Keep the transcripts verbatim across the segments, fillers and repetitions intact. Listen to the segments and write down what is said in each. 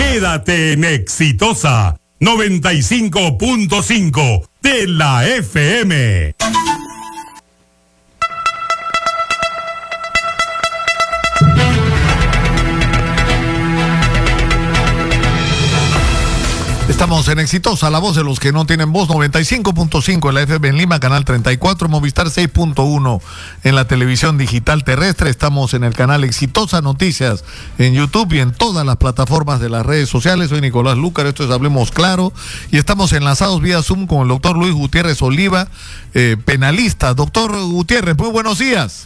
Quédate en Exitosa noventa y cinco punto cinco de la F M. Estamos en Exitosa, la voz de los que no tienen voz, noventa y cinco punto cinco en la F M en Lima, canal treinta y cuatro, Movistar seis punto uno en la televisión digital terrestre. Estamos en el canal Exitosa Noticias en YouTube y en todas las plataformas de las redes sociales. Soy Nicolás Lúcar, esto es Hablemos Claro, y estamos enlazados vía Zoom con el doctor Luis Gutiérrez Oliva, eh, penalista. Doctor Gutiérrez, muy buenos días.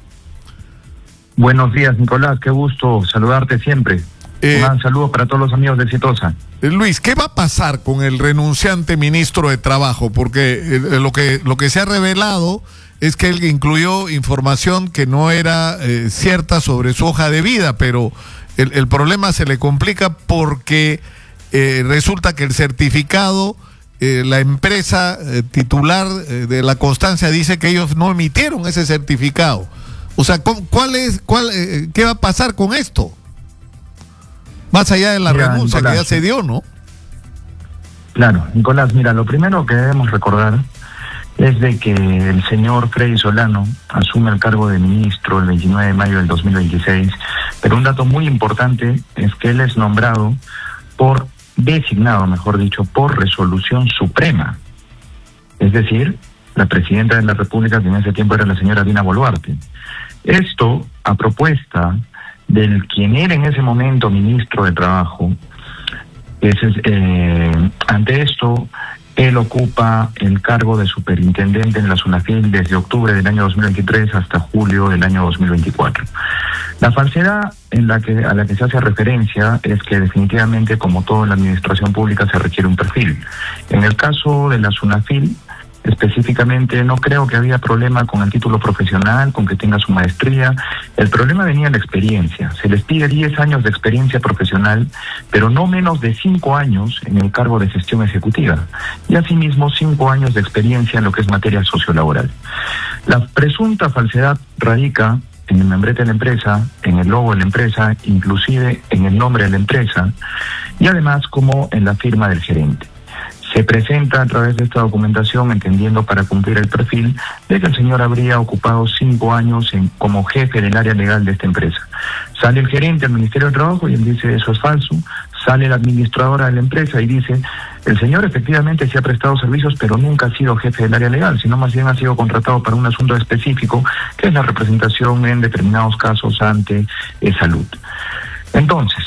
Buenos días, Nicolás, qué gusto saludarte siempre. Eh, Un saludo para todos los amigos de Exitosa. Luis, ¿qué va a pasar con el renunciante ministro de Trabajo? Porque eh, lo que lo que se ha revelado es que él incluyó información que no era eh, cierta sobre su hoja de vida, pero el, el problema se le complica porque eh, resulta que el certificado, eh, la empresa eh, titular eh, de la constancia dice que ellos no emitieron ese certificado. O sea, ¿cuál es, cuál, eh, qué va a pasar con esto? Más allá de la mira, renuncia Nicolás, que ya se dio, ¿no? Claro, Nicolás, mira, lo primero que debemos recordar es de que el señor Freddy Solano asume el cargo de ministro el veintinueve de mayo del dos mil veintiséis, pero un dato muy importante es que él es nombrado por, designado, mejor dicho, por resolución suprema. Es decir, la presidenta de la República, que en ese tiempo era la señora Dina Boluarte. Esto a propuesta del quien era en ese momento ministro de Trabajo. Es, eh, ante esto, él ocupa el cargo de superintendente en la SUNAFIL desde octubre del año dos mil veintitrés hasta julio del año dos mil veinticuatro. La falsedad en la que, a la que se hace referencia es que definitivamente, como todo en la administración pública, se requiere un perfil. En el caso de la SUNAFIL, específicamente, no creo que había problema con el título profesional, con que tenga su maestría. El problema venía en la experiencia. Se les pide diez años de experiencia profesional, pero no menos de cinco años en el cargo de gestión ejecutiva. Y asimismo, cinco años de experiencia en lo que es materia sociolaboral. La presunta falsedad radica en el membrete de la empresa, en el logo de la empresa, inclusive en el nombre de la empresa, y además como en la firma del gerente. Se presenta a través de esta documentación, entendiendo para cumplir el perfil, de que el señor habría ocupado cinco años en, como jefe del área legal de esta empresa. Sale el gerente al Ministerio del Trabajo y él dice eso es falso. Sale la administradora de la empresa y dice el señor efectivamente se ha prestado servicios, pero nunca ha sido jefe del área legal, sino más bien ha sido contratado para un asunto específico, que es la representación en determinados casos ante eh, salud. Entonces,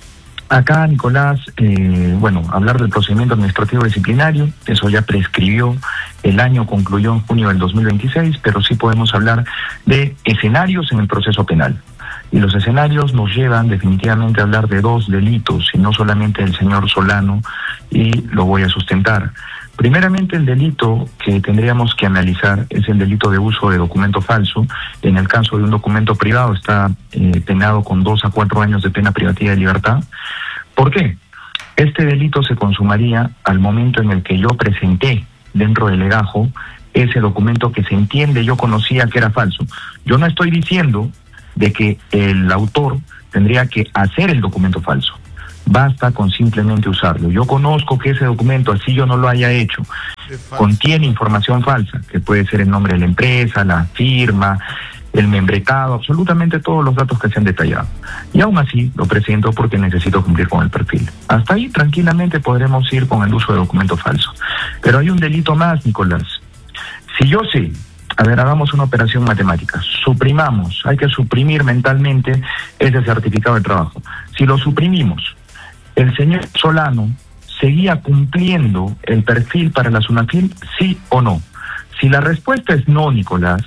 acá, Nicolás, eh, bueno, hablar del procedimiento administrativo disciplinario, eso ya prescribió, el año concluyó en junio del dos mil veintiséis, pero sí podemos hablar de escenarios en el proceso penal. Y los escenarios nos llevan definitivamente a hablar de dos delitos, y no solamente del señor Solano, y lo voy a sustentar. Primeramente, el delito que tendríamos que analizar es el delito de uso de documento falso. En el caso de un documento privado está eh, penado con dos a cuatro años de pena privativa de libertad. ¿Por qué? Este delito se consumaría al momento en el que yo presenté dentro del legajo ese documento que se entiende yo conocía que era falso. Yo no estoy diciendo de que el autor tendría que hacer el documento falso. Basta con simplemente usarlo. Yo conozco que ese documento, así yo no lo haya hecho, contiene información falsa, que puede ser el nombre de la empresa, la firma, el membretado, absolutamente todos los datos que se han detallado. Y aún así lo presento porque necesito cumplir con el perfil. Hasta ahí tranquilamente podremos ir con el uso de documento falso. Pero hay un delito más, Nicolás. Si yo sé, a ver, hagamos una operación matemática, suprimamos, hay que suprimir mentalmente ese certificado de trabajo. Si lo suprimimos, el señor Solano seguía cumpliendo el perfil para la SUNAFIL, ¿sí o no? Si la respuesta es no, Nicolás,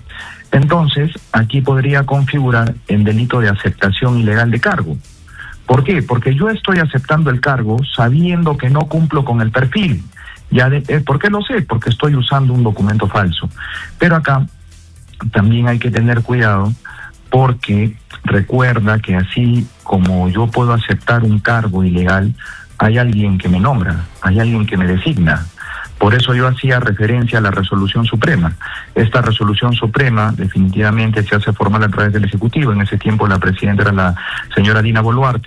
entonces aquí podría configurar el delito de aceptación ilegal de cargo. ¿Por qué? Porque yo estoy aceptando el cargo sabiendo que no cumplo con el perfil. Ya de, eh, ¿por qué lo sé? Porque estoy usando un documento falso. Pero acá también hay que tener cuidado, porque recuerda que así como yo puedo aceptar un cargo ilegal, hay alguien que me nombra, hay alguien que me designa. Por eso yo hacía referencia a la resolución suprema. Esta resolución suprema definitivamente se hace formal a través del Ejecutivo. En ese tiempo la presidenta era la señora Dina Boluarte,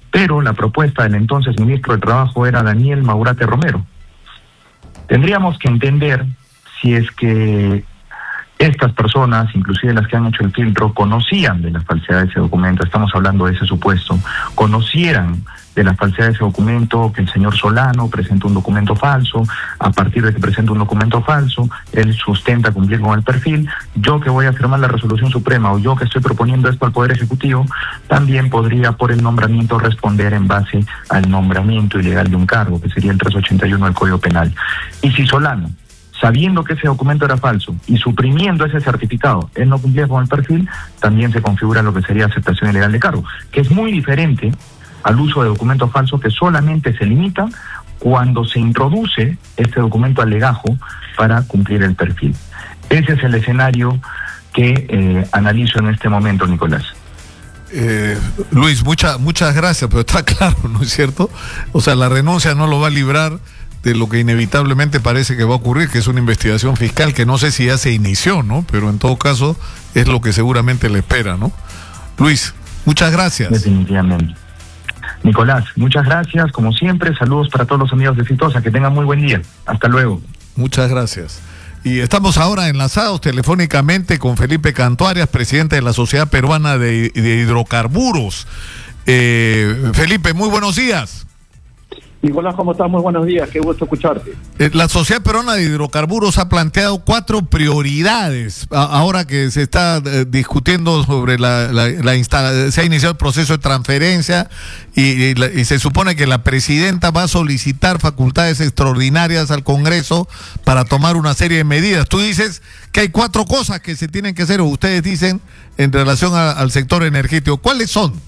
pero la propuesta del entonces ministro de Trabajo era Daniel Maurate Romero. Tendríamos que entender si es que estas personas, inclusive las que han hecho el filtro, conocían de la falsedad de ese documento, estamos hablando de ese supuesto, conocieran de la falsedad de ese documento, que el señor Solano presentó un documento falso, a partir de que presenta un documento falso, él sustenta cumplir con el perfil, yo que voy a firmar la resolución suprema o yo que estoy proponiendo esto al Poder Ejecutivo, también podría por el nombramiento responder en base al nombramiento ilegal de un cargo, que sería el trescientos ochenta y uno del Código Penal. Y si Solano, sabiendo que ese documento era falso y suprimiendo ese certificado, él no cumplía con el perfil, también se configura lo que sería aceptación ilegal de cargo, que es muy diferente al uso de documentos falsos, que solamente se limita cuando se introduce este documento al legajo para cumplir el perfil. Ese es el escenario que eh, analizo en este momento, Nicolás. Eh, Luis, mucha, muchas gracias, pero está claro, ¿no es cierto? O sea, la renuncia no lo va a librar de lo que inevitablemente parece que va a ocurrir, que es una investigación fiscal que no sé si ya se inició, ¿no? Pero en todo caso es lo que seguramente le espera, ¿no? Luis, muchas gracias. Definitivamente. Nicolás, muchas gracias, como siempre, saludos para todos los amigos de Exitosa, que tengan muy buen día, hasta luego. Muchas gracias. Y estamos ahora enlazados telefónicamente con Felipe Cantuarias, presidente de la Sociedad Peruana de, de Hidrocarburos. Eh, Felipe, muy buenos días. Nicolás, ¿cómo estás? Muy buenos días, qué gusto escucharte. Eh, la Sociedad Peruana de Hidrocarburos ha planteado cuatro prioridades, a, ahora que se está eh, discutiendo sobre la, la, la instala, se ha iniciado el proceso de transferencia y, y, la, y se supone que la presidenta va a solicitar facultades extraordinarias al Congreso para tomar una serie de medidas. Tú dices que hay cuatro cosas que se tienen que hacer, o ustedes dicen, en relación a, al sector energético. ¿Cuáles son?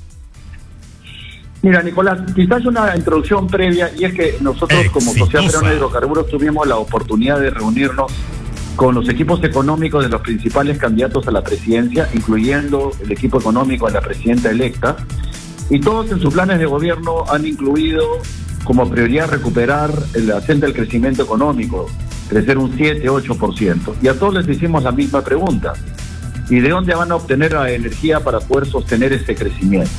Mira, Nicolás, quizás una introducción previa, y es que nosotros Exitosa. Como Sociedad Peruana de Hidrocarburos tuvimos la oportunidad de reunirnos con los equipos económicos de los principales candidatos a la presidencia, incluyendo el equipo económico de la presidenta electa, y todos en sus planes de gobierno han incluido como prioridad recuperar la senda del crecimiento económico, crecer un siete, ocho por ciento. Y a todos les hicimos la misma pregunta: ¿y de dónde van a obtener la energía para poder sostener ese crecimiento?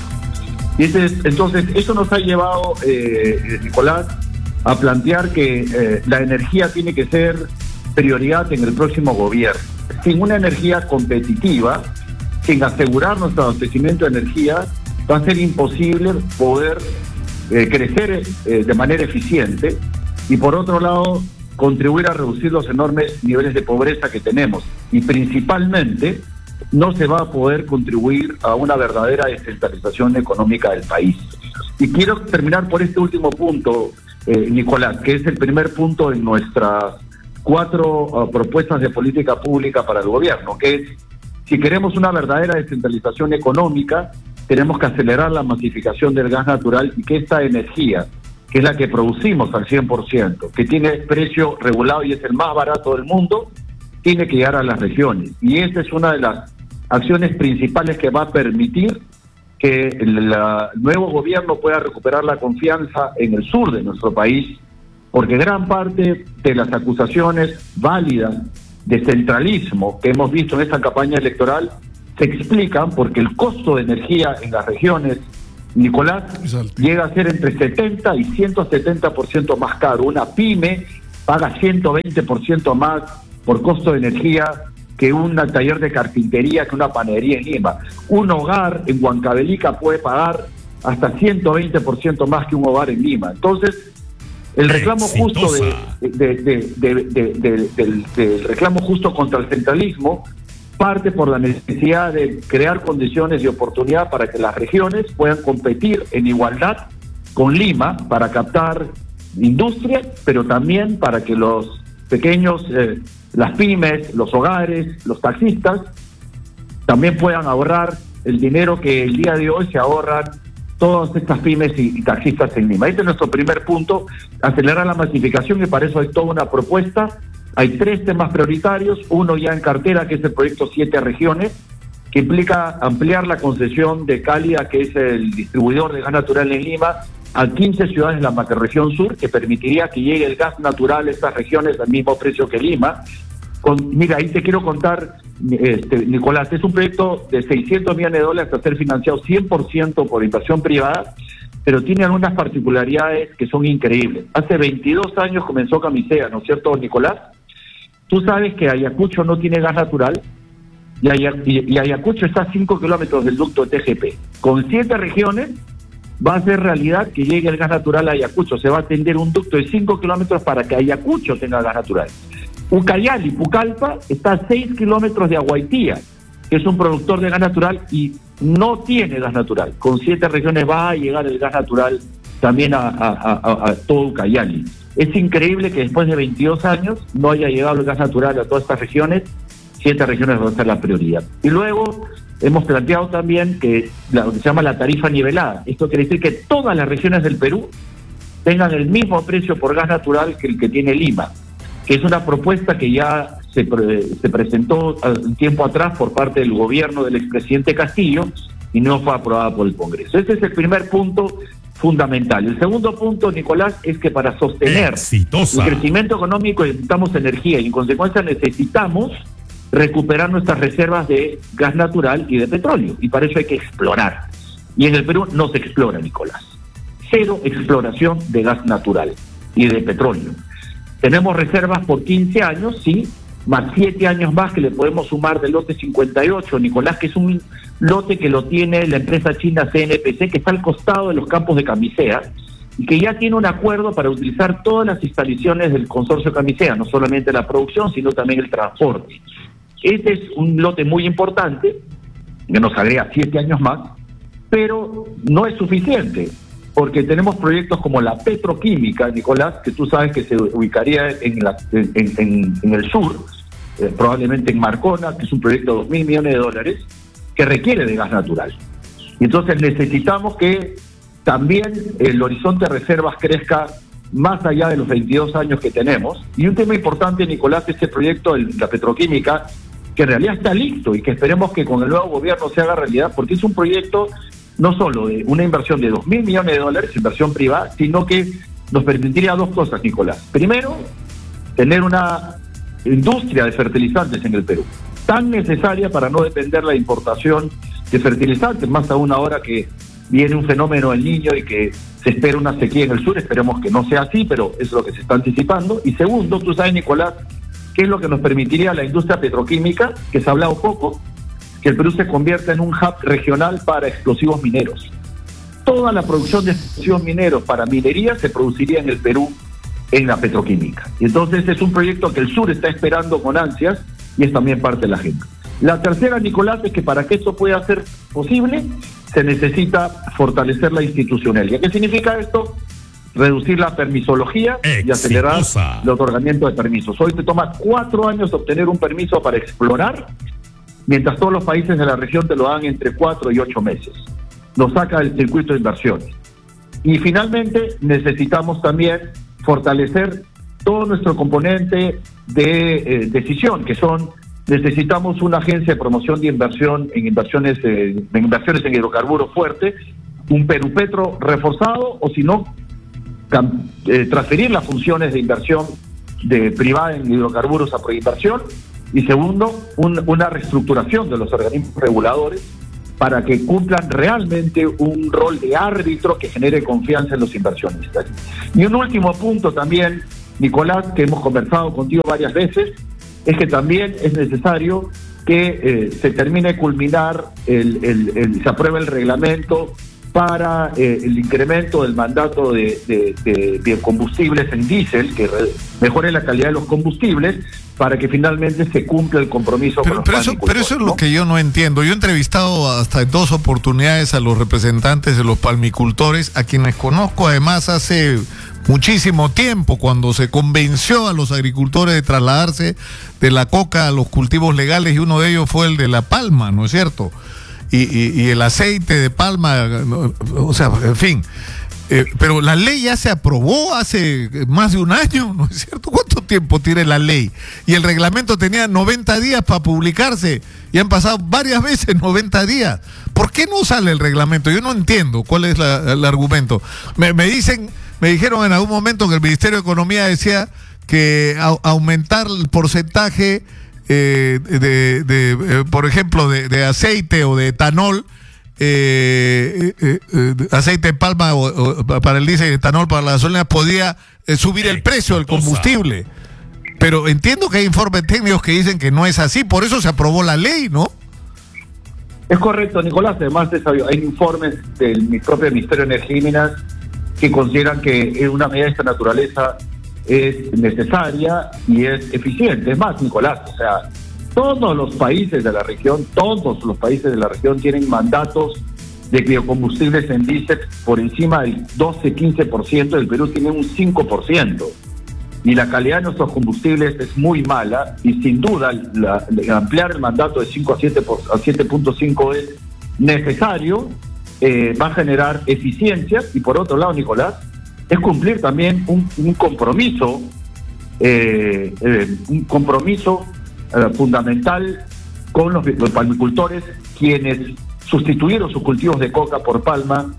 Y entonces, entonces eso nos ha llevado, eh, Nicolás, a plantear que eh, la energía tiene que ser prioridad en el próximo gobierno. Sin una energía competitiva, sin asegurar nuestro abastecimiento de energía, va a ser imposible poder eh, crecer eh, de manera eficiente y, por otro lado, contribuir a reducir los enormes niveles de pobreza que tenemos. Y principalmente, no se va a poder contribuir a una verdadera descentralización económica del país. Y quiero terminar por este último punto, eh, Nicolás, que es el primer punto en nuestras cuatro uh, propuestas de política pública para el gobierno, que es: si queremos una verdadera descentralización económica, tenemos que acelerar la masificación del gas natural y que esta energía, que es la que producimos al cien por ciento, que tiene precio regulado y es el más barato del mundo, tiene que llegar a las regiones. Y esta es una de las acciones principales que va a permitir que el, la, el nuevo gobierno pueda recuperar la confianza en el sur de nuestro país, porque gran parte de las acusaciones válidas de centralismo que hemos visto en esta campaña electoral se explican porque el costo de energía en las regiones, Nicolás, llega a ser entre setenta y ciento setenta por ciento más caro. Una pyme paga ciento veinte por ciento más por costo de energía que un taller de carpintería, que una panadería en Lima. Un hogar en Huancavelica puede pagar hasta ciento veinte por ciento más que un hogar en Lima. Entonces, el reclamo Exitosa. justo de, de, de, de, de, de, del, del reclamo justo contra el centralismo parte por la necesidad de crear condiciones de oportunidad para que las regiones puedan competir en igualdad con Lima para captar industria, pero también para que los pequeños, eh, las pymes, los hogares, los taxistas, también puedan ahorrar el dinero que el día de hoy se ahorran todas estas pymes y, y taxistas en Lima. Este es nuestro primer punto: acelerar la masificación, y para eso hay toda una propuesta. Hay tres temas prioritarios, uno ya en cartera, que es el proyecto Siete Regiones, que implica ampliar la concesión de Cálida, que es el distribuidor de gas natural en Lima, a quince ciudades de la macrorregión sur, que permitiría que llegue el gas natural a estas regiones al mismo precio que Lima. Con, mira, ahí te quiero contar, este, Nicolás, es un proyecto de seiscientos millones de dólares a ser financiado cien por ciento por inversión privada, pero tiene algunas particularidades que son increíbles. Hace veintidós años comenzó Camisea, ¿no es cierto, Nicolás? Tú sabes que Ayacucho no tiene gas natural, y, Ayac y, y Ayacucho está a cinco kilómetros del ducto de T G P. Con siete regiones va a ser realidad que llegue el gas natural a Ayacucho. Se va a tender un ducto de cinco kilómetros para que Ayacucho tenga gas natural. Ucayali, Pucallpa, está a seis kilómetros de Aguaitía, que es un productor de gas natural y no tiene gas natural. Con siete regiones va a llegar el gas natural también a, a, a, a todo Ucayali. Es increíble que después de veintidós años no haya llegado el gas natural a todas estas regiones. Siete regiones van a ser la prioridad. Y luego hemos planteado también que lo que se llama la tarifa nivelada. Esto quiere decir que todas las regiones del Perú tengan el mismo precio por gas natural que el que tiene Lima, que es una propuesta que ya se, pre se presentó un tiempo atrás por parte del gobierno del expresidente Castillo y no fue aprobada por el Congreso. Ese es el primer punto fundamental. El segundo punto, Nicolás, es que para sostener Exitosa. el crecimiento económico necesitamos energía y en consecuencia necesitamos recuperar nuestras reservas de gas natural y de petróleo, y para eso hay que explorar. Y en el Perú no se explora, Nicolás. Cero exploración de gas natural y de petróleo. Tenemos reservas por quince años, sí, más siete años más que le podemos sumar del lote cincuenta y ocho, Nicolás, que es un lote que lo tiene la empresa china C N P C, que está al costado de los campos de Camisea, y que ya tiene un acuerdo para utilizar todas las instalaciones del consorcio Camisea, no solamente la producción, sino también el transporte. Este es un lote muy importante, que nos agrega siete años más, pero no es suficiente, porque tenemos proyectos como la petroquímica, Nicolás, que tú sabes que se ubicaría en, la, en, en, en el sur, eh, probablemente en Marcona, que es un proyecto de dos mil millones de dólares, que requiere de gas natural. Y entonces necesitamos que también el horizonte de reservas crezca más allá de los veintidós años que tenemos. Y un tema importante, Nicolás, es este proyecto de la petroquímica, que en realidad está listo y que esperemos que con el nuevo gobierno se haga realidad, porque es un proyecto no solo de una inversión de dos mil millones de dólares, inversión privada, sino que nos permitiría dos cosas, Nicolás. Primero, tener una industria de fertilizantes en el Perú, tan necesaria para no depender la importación de fertilizantes, más aún ahora que viene un fenómeno El Niño y que se espera una sequía en el sur. Esperemos que no sea así, pero es lo que se está anticipando. Y segundo, tú sabes, Nicolás, ¿qué es lo que nos permitiría la industria petroquímica? Que se ha hablado poco, que el Perú se convierta en un hub regional para explosivos mineros. Toda la producción de explosivos mineros para minería se produciría en el Perú, en la petroquímica. Y entonces es un proyecto que el sur está esperando con ansias y es también parte de la agenda. La tercera, Nicolás, es que para que esto pueda ser posible, se necesita fortalecer la institucionalidad. ¿Qué significa esto? Reducir la permisología Exitosa. y acelerar el otorgamiento de permisos. Hoy te toma cuatro años obtener un permiso para explorar, mientras todos los países de la región te lo dan entre cuatro y ocho meses. Nos saca del circuito de inversiones. Y finalmente necesitamos también fortalecer todo nuestro componente de eh, decisión, que son, necesitamos una agencia de promoción de inversión en inversiones, eh, en inversiones en hidrocarburos fuerte, un Perú Petro reforzado, o si no, Eh, transferir las funciones de inversión de privada en hidrocarburos a proinversión, y segundo, un, una reestructuración de los organismos reguladores para que cumplan realmente un rol de árbitro que genere confianza en los inversionistas. Y un último punto también, Nicolás, que hemos conversado contigo varias veces, es que también es necesario que eh, se termine de culminar, el, el, el, se apruebe el reglamento para eh, el incremento del mandato de, de, de biocombustibles en diésel, que re, mejore la calidad de los combustibles, para que finalmente se cumpla el compromiso pero, con los pero eso, pero eso es ¿no? lo que yo no entiendo. Yo he entrevistado hasta en dos oportunidades a los representantes de los palmicultores, a quienes conozco además hace muchísimo tiempo, cuando se convenció a los agricultores de trasladarse de la coca a los cultivos legales, y uno de ellos fue el de la palma, ¿no es cierto? Y, y, y el aceite de palma, o sea, en fin, eh, pero la ley ya se aprobó hace más de un año, ¿no es cierto? ¿Cuánto tiempo tiene la ley? Y el reglamento tenía noventa días para publicarse, y han pasado varias veces noventa días. ¿Por qué no sale el reglamento? Yo no entiendo cuál es la, el argumento. Me, me dicen, me dijeron en algún momento que el Ministerio de Economía decía que a, aumentar el porcentaje Eh, de, de, de eh, por ejemplo, de, de aceite o de etanol eh, eh, eh, aceite de palma o, o, para el diésel y etanol para la gasolina podía eh, subir el precio del combustible. Pero entiendo que hay informes técnicos que dicen que no es así, por eso se aprobó la ley, ¿no? Es correcto, Nicolás. Además, hay informes del mi propio Ministerio de Energía y Minas que consideran que una medida de esta naturaleza es necesaria y es eficiente. Es más, Nicolás, o sea, todos los países de la región, todos los países de la región tienen mandatos de biocombustibles en diésel por encima del doce a quince por ciento, el Perú tiene un cinco por ciento. Y la calidad de nuestros combustibles es muy mala, y sin duda la, la, ampliar el mandato de cinco a siete punto cinco es necesario, eh, va a generar eficiencia, y por otro lado, Nicolás, es cumplir también un, un compromiso, eh, eh, un compromiso eh, fundamental con los, los palmicultores, quienes sustituyeron sus cultivos de coca por palma,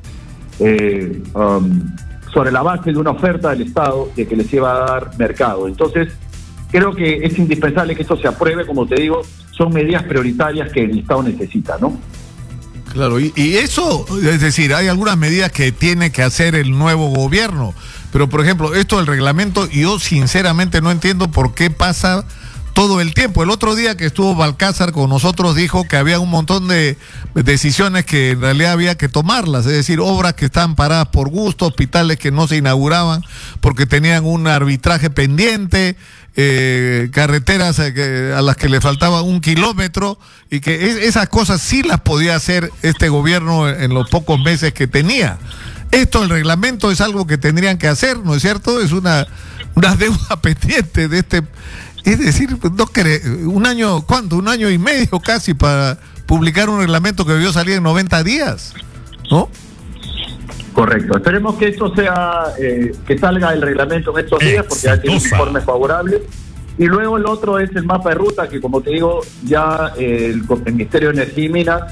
eh, um, sobre la base de una oferta del Estado de que les iba a dar mercado. Entonces, creo que es indispensable que esto se apruebe. Como te digo, son medidas prioritarias que el Estado necesita, ¿no? Claro, y, y eso, es decir, hay algunas medidas que tiene que hacer el nuevo gobierno, pero por ejemplo, esto del reglamento, yo sinceramente no entiendo por qué pasa todo el tiempo. El otro día que estuvo Balcázar con nosotros dijo que había un montón de decisiones que en realidad había que tomarlas, es decir, obras que estaban paradas por gusto, hospitales que no se inauguraban porque tenían un arbitraje pendiente, eh, carreteras a las que le faltaba un kilómetro, y que es, esas cosas sí las podía hacer este gobierno en los pocos meses que tenía. Esto, el reglamento, es algo que tendrían que hacer, ¿no es cierto? Es una, una deuda pendiente de este... Es decir, no cree, un año, ¿cuánto? Un año y medio casi para publicar un reglamento que debió salir en noventa días, ¿no? Correcto. Esperemos que esto sea, eh, que salga el reglamento en estos días, porque ya tiene un informe favorable. Y luego el otro es el mapa de ruta, que como te digo, ya eh, el, el Ministerio de Energía y Minas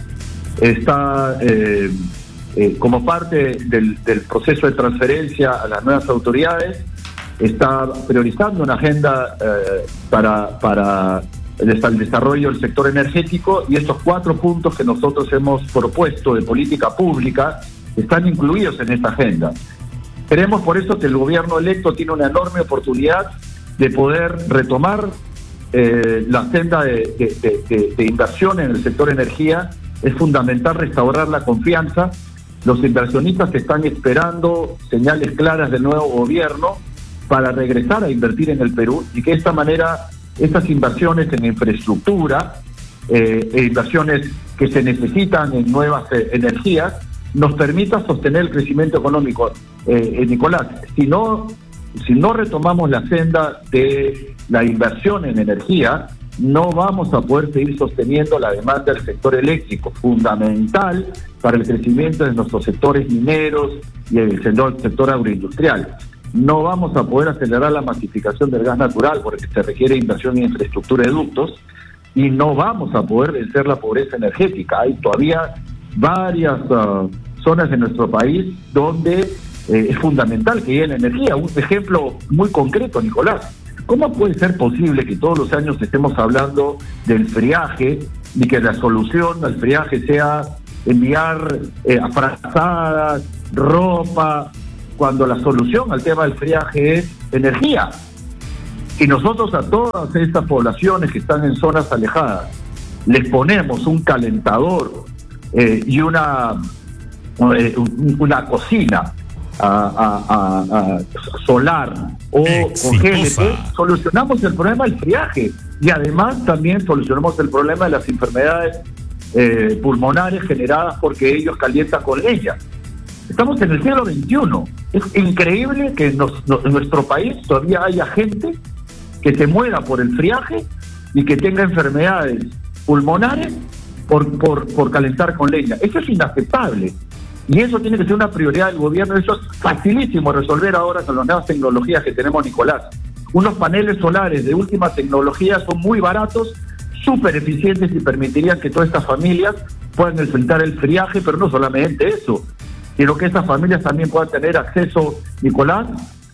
está eh, eh, como parte del, del proceso de transferencia a las nuevas autoridades, está priorizando una agenda eh, para, para el, el desarrollo del sector energético, y estos cuatro puntos que nosotros hemos propuesto de política pública están incluidos en esta agenda. Creemos por eso que el gobierno electo tiene una enorme oportunidad de poder retomar eh, la senda de, de, de, de, de inversión en el sector energía. Es fundamental restaurar la confianza. Los inversionistas están esperando señales claras del nuevo gobierno para regresar a invertir en el Perú, y que de esta manera estas inversiones en infraestructura, eh, e inversiones que se necesitan en nuevas eh, energías, nos permita sostener el crecimiento económico. Eh, eh, Nicolás, si no, si no retomamos la senda de la inversión en energía, no vamos a poder seguir sosteniendo la demanda del sector eléctrico, fundamental para el crecimiento de nuestros sectores mineros y el sector, el sector agroindustrial. No vamos a poder acelerar la masificación del gas natural porque se requiere inversión en infraestructura de ductos, y no vamos a poder vencer la pobreza energética. Hay todavía varias uh, zonas de nuestro país donde eh, es fundamental que llegue la energía. Un ejemplo muy concreto, Nicolás. ¿Cómo puede ser posible que todos los años estemos hablando del friaje y que la solución al friaje sea enviar eh, frazadas, ropa, cuando la solución al tema del friaje es energía? Y nosotros a todas estas poblaciones que están en zonas alejadas les ponemos un calentador eh, y una, eh, una cocina a, a, a, a solar o con G L P, solucionamos el problema del friaje, y además también solucionamos el problema de las enfermedades eh, pulmonares generadas porque ellos calientan con leña. Estamos en el siglo veintiuno. Es increíble que nos, no, en nuestro país todavía haya gente que se muera por el friaje y que tenga enfermedades pulmonares por, por, por calentar con leña. Eso es inaceptable. Y eso tiene que ser una prioridad del gobierno. Eso es facilísimo resolver ahora con las nuevas tecnologías que tenemos, Nicolás. Unos paneles solares de última tecnología son muy baratos, súper eficientes, y permitirían que todas estas familias puedan enfrentar el friaje, pero no solamente eso, sino que estas familias también puedan tener acceso, Nicolás,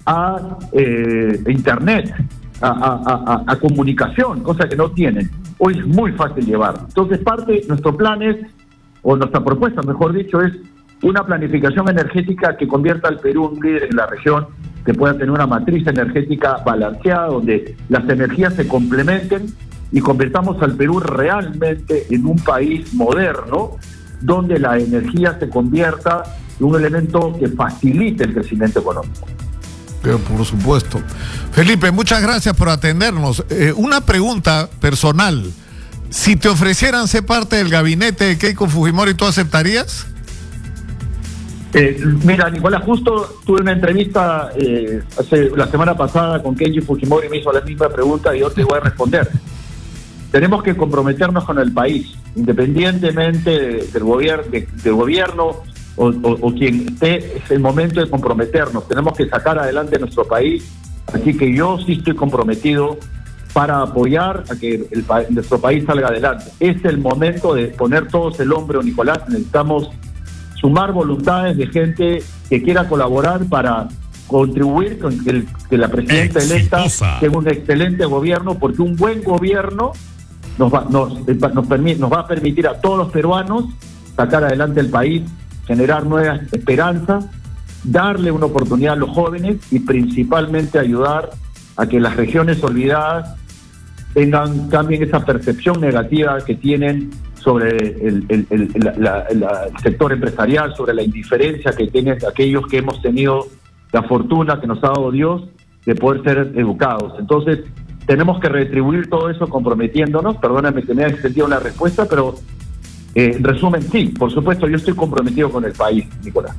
a eh, internet, a, a, a, a comunicación, cosa que no tienen. Hoy es muy fácil llevar. Entonces, parte, nuestro plan es o nuestra propuesta, mejor dicho, es una planificación energética que convierta al Perú en un líder en la región, que pueda tener una matriz energética balanceada, donde las energías se complementen y convirtamos al Perú realmente en un país moderno, donde la energía se convierta en un elemento que facilite el crecimiento económico. Pero por supuesto. Felipe, muchas gracias por atendernos. Eh, una pregunta personal. Si te ofrecieran ser parte del gabinete de Keiko Fujimori, ¿tú aceptarías? Eh, mira, Nicolás, justo tuve una entrevista eh, hace, la semana pasada con Keiko Fujimori, me hizo la misma pregunta y yo te voy a responder. Tenemos que comprometernos con el país, independientemente de, del, gobier de, del gobierno o, o, o quien esté, es el momento de comprometernos. Tenemos que sacar adelante nuestro país, así que yo sí estoy comprometido para apoyar a que el, nuestro país salga adelante. Es el momento de poner todos el hombro, Nicolás. Necesitamos sumar voluntades de gente que quiera colaborar para contribuir con que, el, que la presidenta electa tenga un excelente gobierno, porque un buen gobierno nos va, nos, nos, permite, nos va a permitir a todos los peruanos sacar adelante el país, generar nuevas esperanzas, darle una oportunidad a los jóvenes y principalmente ayudar a que las regiones olvidadas tengan, cambien esa percepción negativa que tienen sobre el, el, el, el, la, la, el sector empresarial, sobre la indiferencia que tienen aquellos que hemos tenido la fortuna que nos ha dado Dios de poder ser educados. Entonces, tenemos que retribuir todo eso comprometiéndonos. Perdóname que me haya extendido la respuesta, pero eh, en resumen, sí, por supuesto, yo estoy comprometido con el país, Nicolás.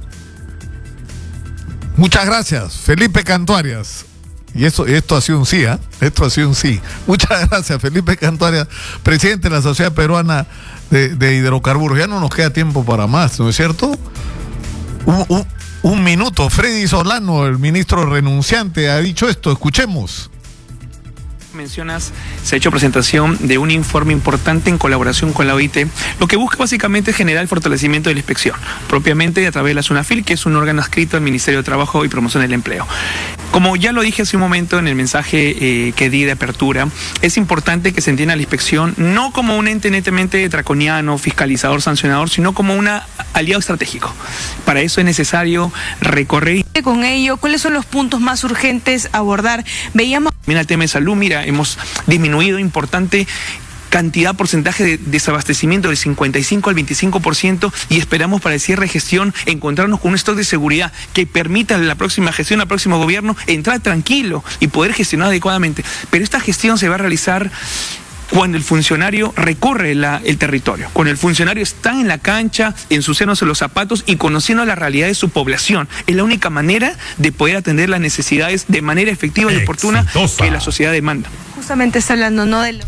Muchas gracias, Felipe Cantuarias. Y eso, esto ha sido un sí, ¿eh? Esto ha sido un sí. Muchas gracias, Felipe Cantuarias, presidente de la Sociedad Peruana de, de Hidrocarburos. Ya no nos queda tiempo para más, ¿no es cierto? Un, un, un minuto. Freddy Solano, el ministro renunciante, ha dicho esto. Escuchemos. Mencionas, se ha hecho presentación de un informe importante en colaboración con la O I T, lo que busca básicamente es generar el fortalecimiento de la inspección, propiamente a través de la SUNAFIL, que es un órgano adscrito al Ministerio de Trabajo y Promoción del Empleo. Como ya lo dije hace un momento en el mensaje eh, que di de apertura, es importante que se entienda la inspección no como un ente netamente draconiano, fiscalizador, sancionador, sino como un aliado estratégico. Para eso es necesario recorrer. Con ello, ¿cuáles son los puntos más urgentes a abordar? Veíamos... Mira el tema de salud, mira, hemos disminuido importante cantidad, porcentaje de desabastecimiento del cincuenta y cinco al veinticinco por ciento y esperamos para el cierre de gestión encontrarnos con un stock de seguridad que permita a la próxima gestión, al próximo gobierno, entrar tranquilo y poder gestionar adecuadamente. Pero esta gestión se va a realizar cuando el funcionario recorre la, el territorio, cuando el funcionario está en la cancha, ensuciándose los zapatos y conociendo la realidad de su población. Es la única manera de poder atender las necesidades de manera efectiva y oportuna que la sociedad demanda. Justamente está hablando, ¿no? De lo...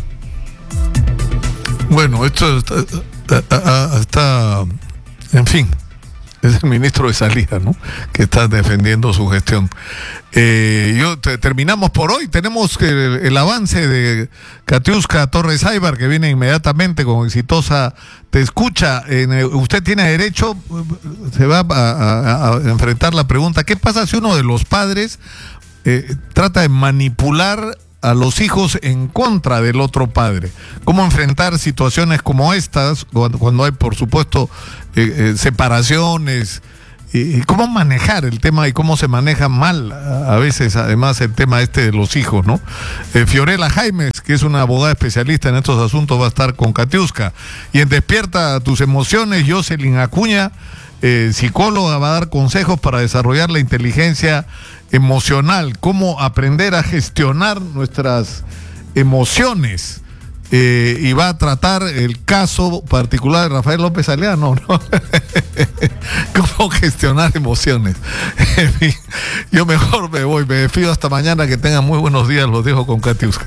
Bueno, esto está, está, está, en fin, es el ministro de salida, ¿no?, que está defendiendo su gestión. Eh, yo te, terminamos por hoy. Tenemos que el, el avance de Katiuska Torres Aybar, que viene inmediatamente con Exitosa Te Escucha. En, eh, usted tiene derecho, se va a, a, a enfrentar la pregunta: ¿qué pasa si uno de los padres eh, trata de manipular a los hijos en contra del otro padre? ¿Cómo enfrentar situaciones como estas cuando, cuando hay, por supuesto, eh, eh, separaciones? Y, y cómo manejar el tema y cómo se maneja mal a, a veces, además, el tema este de los hijos, ¿no? Eh, Fiorella Jaimes, que es una abogada especialista en estos asuntos, va a estar con Katiuska. Y en Despierta Tus Emociones, Jocelyn Acuña, eh, psicóloga, va a dar consejos para desarrollar la inteligencia emocional, cómo aprender a gestionar nuestras emociones, eh, y va a tratar el caso particular de Rafael López Aliano, ¿no? Cómo gestionar emociones. En fin, yo mejor me voy, me despido hasta mañana, que tengan muy buenos días, los dejo con Katiuska.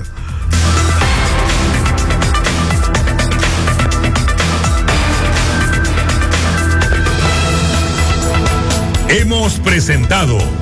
Hemos presentado